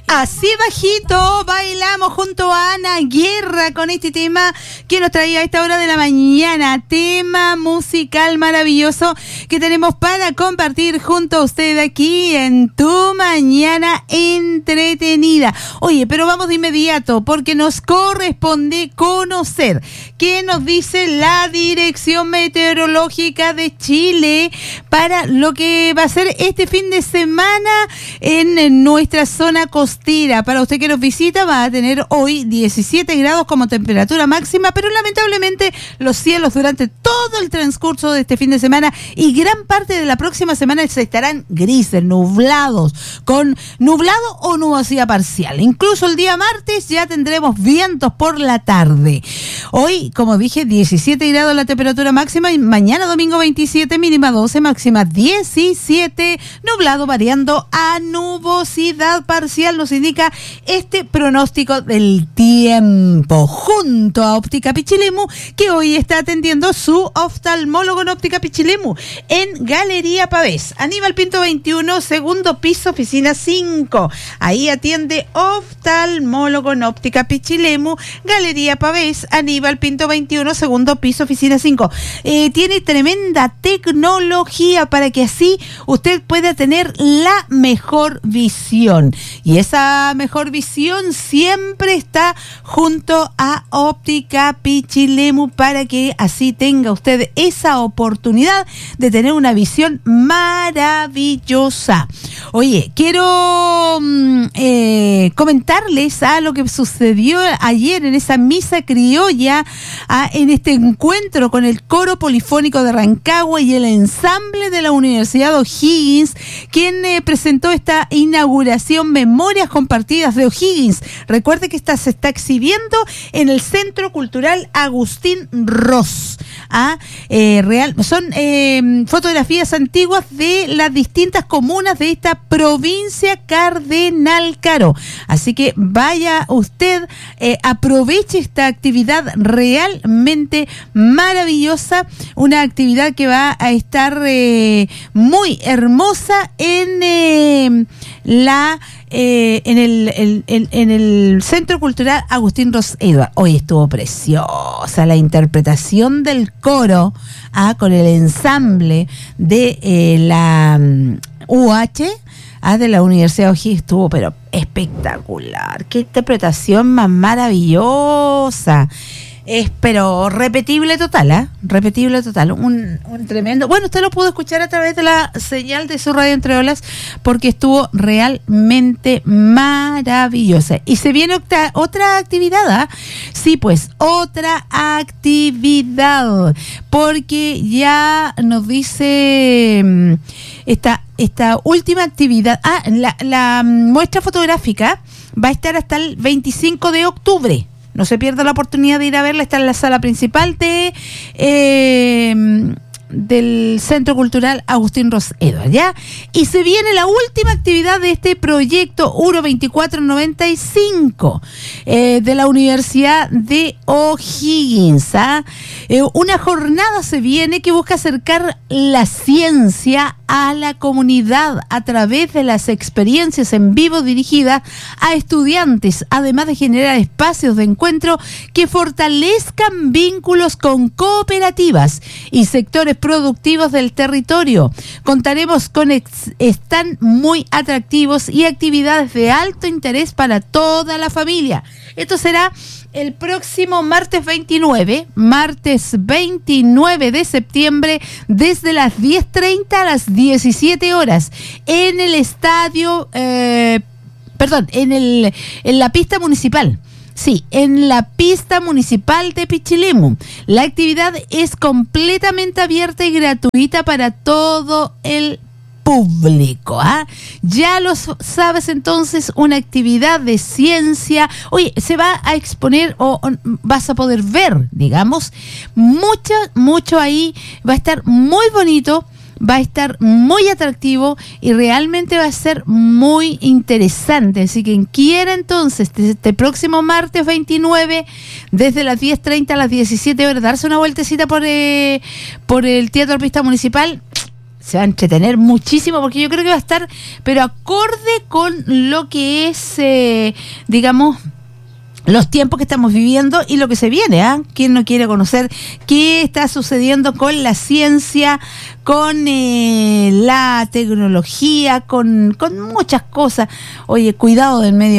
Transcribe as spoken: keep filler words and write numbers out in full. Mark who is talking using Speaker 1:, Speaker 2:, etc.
Speaker 1: Así bajito bailamos junto a Ana Guerra con este tema que nos traía a esta hora de la mañana, tema musical maravilloso que tenemos para compartir junto a usted aquí en Tu Mañana Entretenida. Oye, pero vamos de inmediato porque nos corresponde conocer qué nos dice la Dirección Meteorológica de Chile para lo que va a ser este fin de semana en nuestra zona costera. Para usted que nos visita va a tener hoy diecisiete grados como temperatura máxima, pero lamentablemente los cielos durante todo el transcurso de este fin de semana y gran parte de la próxima semana se estarán grises, nublados, con nublado o nubosidad parcial. Incluso el día martes ya tendremos vientos por la tarde. Hoy, como dije, diecisiete grados la temperatura máxima y mañana domingo veintisiete, mínima doce, máxima diecisiete, nublado variando a nubosidad parcial. Nos indica este pronóstico del tiempo junto a Óptica Pichilemu, que hoy está atendiendo su oftalmólogo en Óptica Pichilemu en Galería Pavés, Aníbal Pinto veintiuno, segundo piso, oficina cinco. Ahí atiende oftalmólogo en Óptica Pichilemu, Galería Pavés, Aníbal Pinto veintiuno, segundo piso, oficina cinco. Eh, tiene tremenda tecnología para que así usted pueda tener la mejor visión, y esa mejor visión siempre está junto a Óptica Pichilemu para que así tenga usted esa oportunidad de tener una visión maravillosa. Oye, quiero eh, comentarles a lo que sucedió ayer en esa misa criolla, a, en este encuentro con el Coro Polifónico de Rancagua y el ensamble de la Universidad O'Higgins, quien eh, presentó esta inauguración Memorias Compartidas de O'Higgins. Recuerde que esta se está exhibiendo en el Centro Cultural Agustín Ross. ¿Ah? Eh, real, son eh, fotografías antiguas de las distintas comunas de esta provincia Cardenal Caro. Así que vaya usted, eh, aproveche esta actividad realmente maravillosa, una actividad que va a estar eh, muy hermosa en eh, la Eh, en el, el, el en el Centro Cultural Agustín Ross Edward. Hoy estuvo preciosa la interpretación del coro, ah, con el ensamble de eh, la um, U H, ah, de la Universidad O'Higgins. Estuvo pero espectacular. Qué interpretación más maravillosa. Es pero repetible total, ¿eh? Repetible total, un, un tremendo. Bueno, usted lo pudo escuchar a través de la señal de su radio Entre Olas porque estuvo realmente maravillosa. Y se viene otra, otra actividad, ¿eh? Sí, pues, otra actividad, porque ya nos dice esta, esta última actividad, ah, la, la muestra fotográfica va a estar hasta el veinticinco de octubre. No se pierda la oportunidad de ir a verla, está en la sala principal de eh, del Centro Cultural Agustín Ross Edward, ¿ya? Y se viene la última actividad de este proyecto U R O veinticuatro noventa y cinco eh, de la Universidad de O'Higgins, ¿ah? Eh, una jornada se viene que busca acercar la ciencia a la comunidad a través de las experiencias en vivo dirigidas a estudiantes, además de generar espacios de encuentro que fortalezcan vínculos con cooperativas y sectores productivos del territorio. Contaremos con ex- stand muy atractivos y actividades de alto interés para toda la familia. Esto será el próximo martes veintinueve, martes veintinueve de septiembre, desde las diez treinta a las diecisiete horas, en el estadio, eh, perdón, en el en la pista municipal. Sí, en la pista municipal de Pichilemu. La actividad es completamente abierta y gratuita para todo el público, ¿ah? Ya lo sabes, entonces, una actividad de ciencia. Oye, se va a exponer o, o vas a poder ver, digamos, mucho, mucho ahí. Va a estar muy bonito, va a estar muy atractivo y realmente va a ser muy interesante. Así que quien quiera entonces este, este próximo martes veintinueve, desde las diez treinta a las diecisiete horas, darse una vueltecita por, eh, por el Teatro Pista Municipal, se va a entretener muchísimo porque yo creo que va a estar, pero acorde con lo que es, eh, digamos, los tiempos que estamos viviendo y lo que se viene, ¿ah? ¿eh? ¿Quién no quiere conocer qué está sucediendo con la ciencia, con eh, la tecnología, con, con muchas cosas? Oye, cuidado del medio